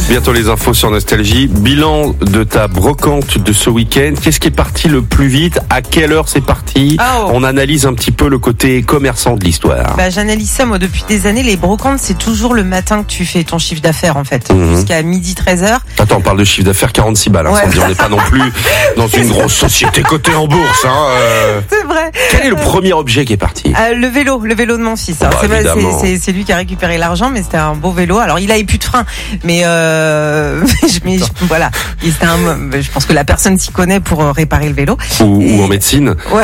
Bientôt les infos sur Nostalgie. Bilan de ta brocante de ce week-end. Qu'est-ce qui est parti le plus vite? À quelle heure c'est parti? On analyse un petit peu le côté commerçant de l'histoire. J'analyse ça, moi, depuis des années. Les brocantes, c'est toujours le matin que tu fais ton chiffre d'affaires, en fait. Jusqu'à midi 13h. Attends, on parle de chiffre d'affaires 46 balles. Ouais. On n'est pas non plus dans une grosse société cotée en bourse. C'est vrai. Quel est le premier objet qui est parti? Le vélo de mon fils. C'est lui qui a récupéré l'argent, mais c'était un beau vélo. Alors, il avait plus de frein, mais voilà. Et je pense que la personne s'y connaît pour réparer le vélo. Ou en médecine. Ouais.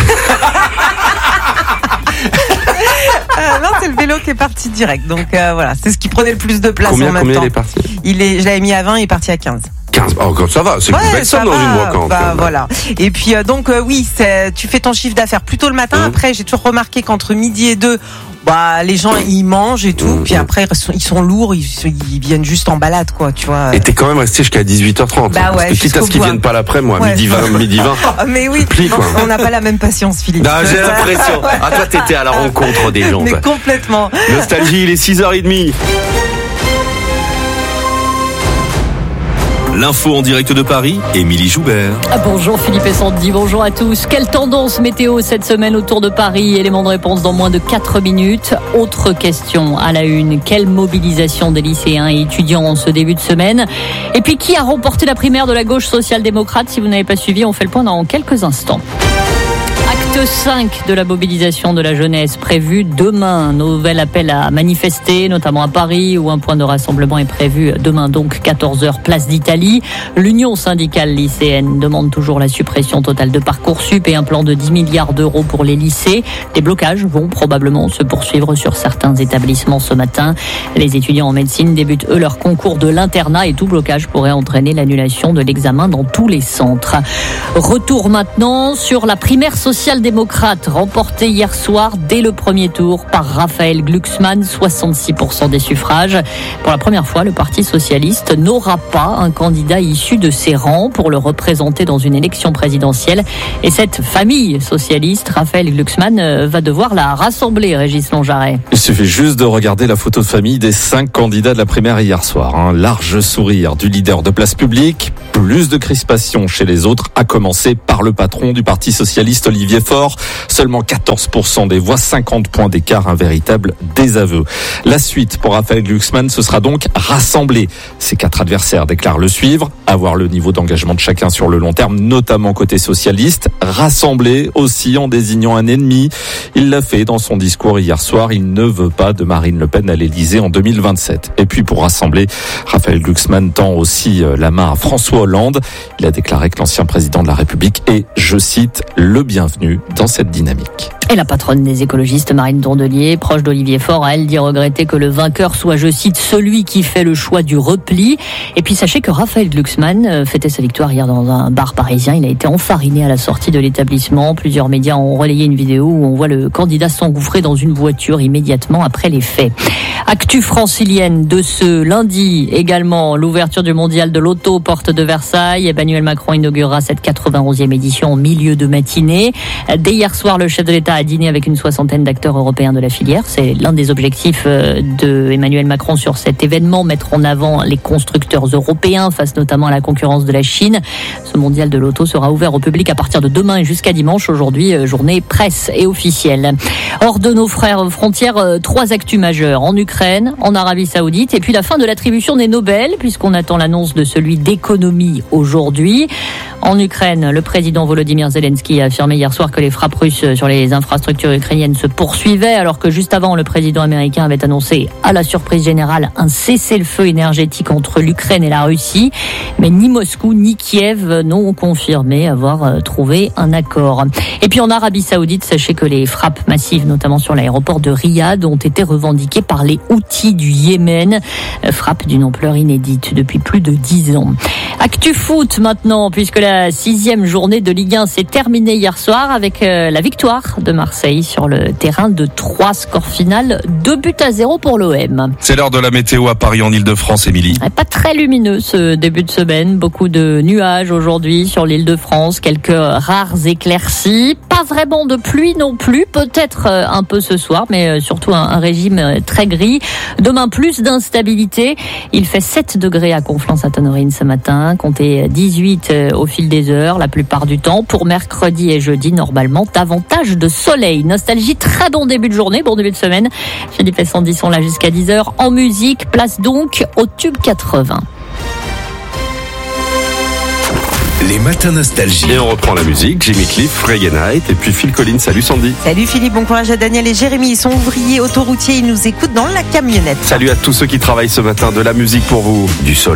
Non, c'est le vélo qui est parti direct. Donc voilà, c'est ce qui prenait le plus de place en même temps. Combien il est parti? Je l'avais mis à 20, il est parti à 15. 15, ça va, c'est une belle somme dans une brocante. Voilà. Et puis tu fais ton chiffre d'affaires plutôt le matin. Après, j'ai toujours remarqué qu'entre midi et 2, les gens ils mangent et tout. Puis après ils sont lourds, ils viennent juste en balade, quoi, tu vois. Et t'es quand même resté jusqu'à 18h30. Parce que quitte à ce qu'ils viennent pas l'après-midi, midi 20. Mais oui, on n'a pas la même patience, Philippe. Non, j'ai l'impression. Toi t'étais à la rencontre des gens. Mais complètement. Nostalgie, il est 6h30. L'info en direct de Paris, Émilie Joubert. Bonjour Philippe et Sandy, bonjour à tous. Quelle tendance météo cette semaine autour de Paris? Élément de réponse dans moins de 4 minutes. Autre question à la une, quelle mobilisation des lycéens et étudiants en ce début de semaine? Et puis qui a remporté la primaire de la gauche social-démocrate? Si vous n'avez pas suivi, on fait le point dans quelques instants. Acte 5 de la mobilisation de la jeunesse prévue demain. Nouvel appel à manifester, notamment à Paris, où un point de rassemblement est prévu demain, donc 14h, place d'Italie. L'Union syndicale lycéenne demande toujours la suppression totale de Parcoursup et un plan de 10 milliards d'euros pour les lycées. Des blocages vont probablement se poursuivre sur certains établissements ce matin. Les étudiants en médecine débutent, eux, leur concours de l'internat et tout blocage pourrait entraîner l'annulation de l'examen dans tous les centres. Retour maintenant sur la primaire social-démocrate remportée hier soir dès le premier tour par Raphaël Glucksmann, 66% des suffrages. Pour la première fois, le Parti socialiste n'aura pas un candidat issu de ses rangs pour le représenter dans une élection présidentielle. Et cette famille socialiste, Raphaël Glucksmann, va devoir la rassembler, Régis Lonjaret. Il suffit juste de regarder la photo de famille des 5 candidats de la primaire hier soir. Un large sourire du leader de Place Publique, plus de crispation chez les autres, à commencer par le patron du Parti socialiste, Olivier Faure. Seulement 14% des voix, 50 points d'écart, un véritable désaveu. La suite pour Raphaël Glucksmann, ce sera donc rassembler. Ses 4 adversaires déclarent le suivre, avoir le niveau d'engagement de chacun sur le long terme, notamment côté socialiste. Rassembler aussi en désignant un ennemi. Il l'a fait dans son discours hier soir. Il ne veut pas de Marine Le Pen à l'Élysée en 2027. Et puis pour rassembler, Raphaël Glucksmann tend aussi la main à François Hollande. Il a déclaré que l'ancien président de la République est, je cite, le bienvenu dans cette dynamique. Et la patronne des écologistes, Marine Tondelier, proche d'Olivier Faure, a elle dit regretter que le vainqueur soit, je cite, celui qui fait le choix du repli. Et puis sachez que Raphaël Glucksmann fêtait sa victoire hier dans un bar parisien. Il a été enfariné à la sortie de l'établissement. Plusieurs médias ont relayé une vidéo où on voit le candidat s'engouffrer dans une voiture immédiatement après les faits. Actu francilienne de ce lundi également, l'ouverture du mondial de l'auto porte de Versailles. Emmanuel Macron inaugurera cette 91e édition au milieu de matinée. Dès hier soir, le chef de l'État a dîné avec une 60aine d'acteurs européens de la filière. C'est l'un des objectifs de Emmanuel Macron sur cet événement, mettre en avant les constructeurs européens face notamment à la concurrence de la Chine. Ce mondial de l'auto sera ouvert au public à partir de demain et jusqu'à dimanche. Aujourd'hui, journée presse et officielle. Hors de nos frontières, 3 actus majeures en Ukraine, en Arabie Saoudite et puis la fin de l'attribution des Nobel puisqu'on attend l'annonce de celui d'économie aujourd'hui. En Ukraine, le président Volodymyr Zelensky a affirmé hier soir que les frappes russes sur les infrastructures ukrainiennes se poursuivaient, alors que juste avant, le président américain avait annoncé, à la surprise générale, un cessez-le-feu énergétique entre l'Ukraine et la Russie. Mais ni Moscou ni Kiev n'ont confirmé avoir trouvé un accord. Et puis en Arabie Saoudite, sachez que les frappes massives, notamment sur l'aéroport de Riyad, ont été revendiquées par les Houthis du Yémen. Frappe d'une ampleur inédite depuis plus de 10 ans. Actu foot maintenant, puisque la la 6e journée de Ligue 1 s'est terminée hier soir avec la victoire de Marseille sur le terrain de 3. Score final 2-0 pour l'OM. C'est l'heure de la météo à Paris en Ile-de-France, Émilie. Pas très lumineux ce début de semaine. Beaucoup de nuages aujourd'hui sur l'Île-de-France. Quelques rares éclaircies. Pas vraiment de pluie non plus. Peut-être un peu ce soir, mais surtout un régime très gris. Demain, plus d'instabilité. Il fait 7 degrés à Conflans-Sainte-Honorine ce matin. Comptez 18 au fil des heures la plupart du temps. Pour mercredi et jeudi, normalement, davantage de soleil. Nostalgie, très bon début de journée, bon début de semaine. Philippe et Sandy sont là jusqu'à 10h. En musique, place donc au Tube 80. Les matins nostalgie. Et on reprend la musique, Jimmy Cliff, Reggae Night et puis Phil Collins. Salut Sandy. Salut Philippe, bon courage à Daniel et Jérémy. Ils sont ouvriers autoroutiers, ils nous écoutent dans la camionnette. Salut à tous ceux qui travaillent ce matin, de la musique pour vous, du soleil.